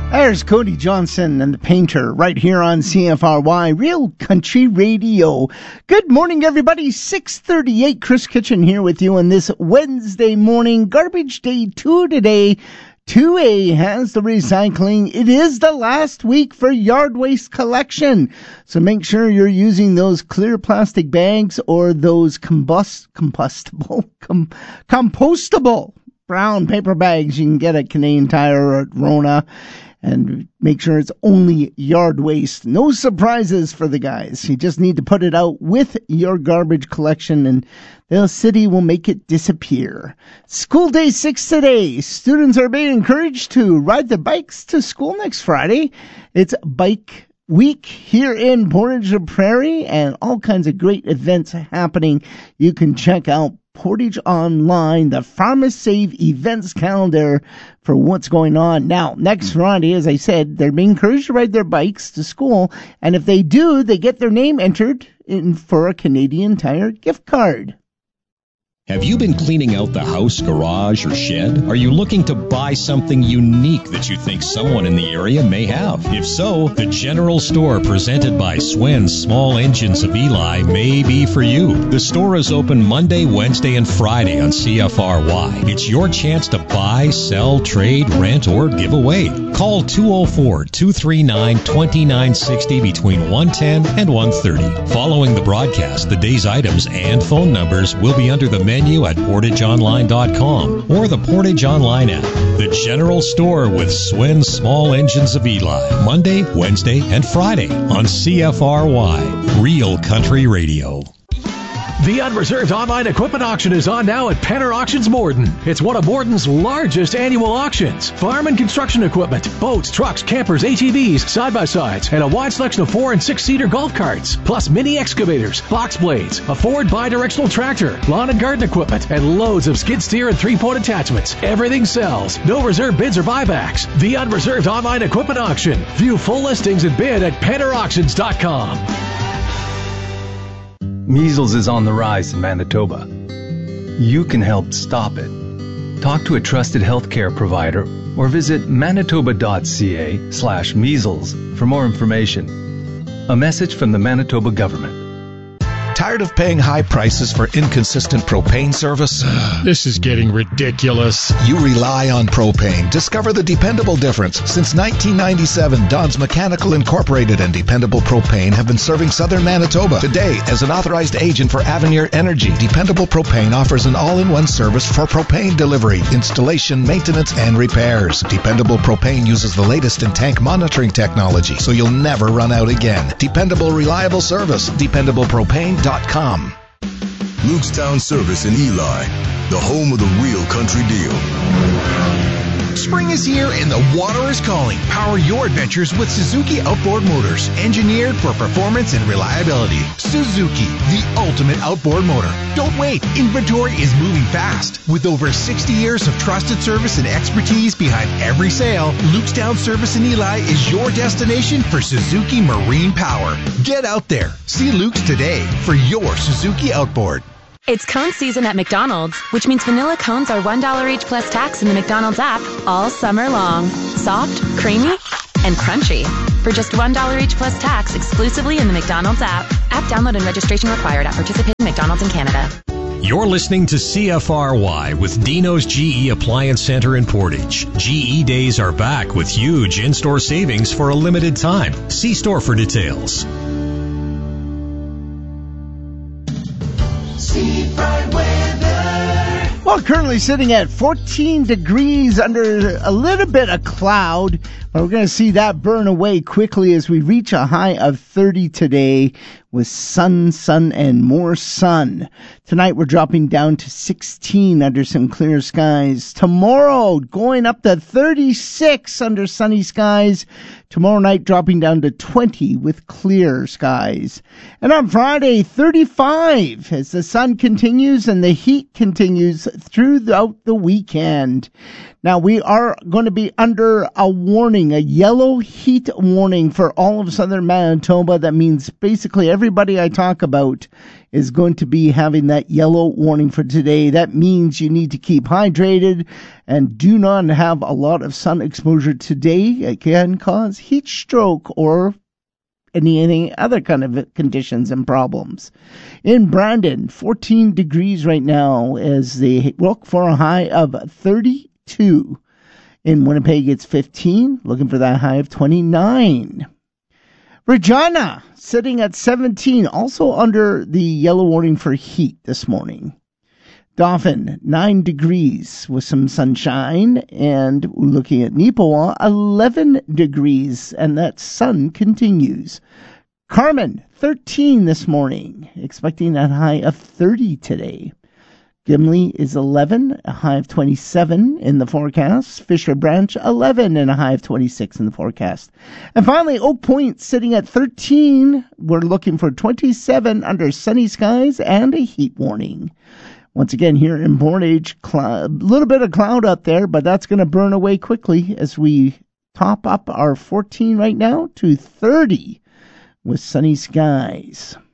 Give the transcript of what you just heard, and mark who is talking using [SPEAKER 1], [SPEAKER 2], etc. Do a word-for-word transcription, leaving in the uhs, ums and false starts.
[SPEAKER 1] There's Cody Johnson and the Painter right here on C F R Y, Real Country Radio. Good morning, everybody. six thirty-eight, Chris Kitchen here with you on this Wednesday morning. Garbage Day two today. two A has the recycling. It is the last week for yard waste collection. So make sure you're using those clear plastic bags or those combust, combustible, com, compostable brown paper bags you can get at Canadian Tire or at Rona. And make sure it's only yard waste. No surprises for the guys. You just need to put it out with your garbage collection and the city will make it disappear. School day six today. Students are being encouraged to ride their bikes to school next Friday. It's Bike Week here in Portage la Prairie and all kinds of great events happening. You can check out Portage Online, the Farmers Save events calendar for what's going on. Now, next Friday, as I said, they're being encouraged to ride their bikes to school, and if they do, they get their name entered in for a Canadian Tire gift card.
[SPEAKER 2] Have you been cleaning out the house, garage, or shed? Are you looking to buy something unique that you think someone in the area may have? If so, the General Store presented by Swen's Small Engines of Eli may be for you. The store is open Monday, Wednesday, and Friday on C F R Y. It's your chance to buy, sell, trade, rent, or give away. Call two oh four, two three nine, two nine six oh between one ten and one thirty. Following the broadcast, the day's items and phone numbers will be under the menu at portage online dot com or the Portage Online app. The General Store with Swen's Small Engines of Eli, Monday, Wednesday, and Friday on C F R Y, Real Country Radio.
[SPEAKER 3] The Unreserved Online Equipment Auction is on now at Penner Auctions Morden. It's one of Morden's largest annual auctions. Farm and construction equipment, boats, trucks, campers, A T Vs, side-by-sides, and a wide selection of four- and six-seater golf carts, plus mini excavators, box blades, a Ford bi-directional tractor, lawn and garden equipment, and loads of skid steer and three-point attachments. Everything sells. No reserve bids or buybacks. The Unreserved Online Equipment Auction. View full listings and bid at penner auctions dot com.
[SPEAKER 4] Measles is on the rise in Manitoba. You can help stop it. Talk to a trusted healthcare provider or visit manitoba.ca slash measles for more information. A message from the Manitoba government.
[SPEAKER 5] Tired of paying high prices for inconsistent propane service?
[SPEAKER 6] This is getting ridiculous.
[SPEAKER 5] You rely on propane. Discover the dependable difference. Since nineteen ninety-seven, Don's Mechanical Incorporated and Dependable Propane have been serving southern Manitoba. Today, as an authorized agent for Avenir Energy, Dependable Propane offers an all-in-one service for propane delivery, installation, maintenance, and repairs. Dependable Propane uses the latest in tank monitoring technology, so you'll never run out again. Dependable, reliable service. dependable propane dot com.
[SPEAKER 7] Lukestown Service in Eli, the home of the real country deal.
[SPEAKER 8] Spring is here and the water is calling. Power your adventures with Suzuki Outboard Motors, engineered for performance and reliability. Suzuki, the ultimate outboard motor. Don't wait. Inventory is moving fast. With over sixty years of trusted service and expertise behind every sale, Lukestown Service in Eli is your destination for Suzuki Marine Power. Get out there. See Luke's today for your Suzuki Outboard.
[SPEAKER 9] It's cone season at McDonald's, which means vanilla cones are one dollar each plus tax in the McDonald's app all summer long. Soft, creamy, and crunchy. For just one dollar each plus tax exclusively in the McDonald's app. App download and registration required at participating McDonald's in Canada.
[SPEAKER 2] You're listening to C F R Y with Dino's G E Appliance Center in Portage. G E days are back with huge in-store savings for a limited time. See store for details.
[SPEAKER 1] Well, currently sitting at fourteen degrees under a little bit of cloud, but we're going to see that burn away quickly as we reach a high of thirty today with sun, sun, and more sun. Tonight we're dropping down to sixteen under some clear skies. Tomorrow going up to thirty-six under sunny skies. Tomorrow night dropping down to twenty with clear skies. And on Friday, thirty-five as the sun continues and the heat continues throughout the weekend. Now, we are going to be under a warning, a yellow heat warning for all of southern Manitoba. That means basically every everybody I talk about is going to be having that yellow warning for today. That means you need to keep hydrated and do not have a lot of sun exposure today. It can cause heat stroke or any, any other kind of conditions and problems. In Brandon, fourteen degrees right now as they look for a high of thirty-two. In Winnipeg, it's fifteen, looking for that high of twenty-nine. Regina, sitting at seventeen, also under the yellow warning for heat this morning. Dauphin, nine degrees with some sunshine. And looking at Neepawa, eleven degrees, and that sun continues. Carmen, thirteen this morning, expecting that high of thirty today. Gimli is eleven, a high of twenty-seven in the forecast. Fisher Branch, eleven, and a high of twenty-six in the forecast. And finally, Oak Point sitting at thirteen. We're looking for twenty-seven under sunny skies and a heat warning. Once again, here in Portage, a little bit of cloud out there, but that's going to burn away quickly as we top up our fourteen right now to thirty with sunny skies.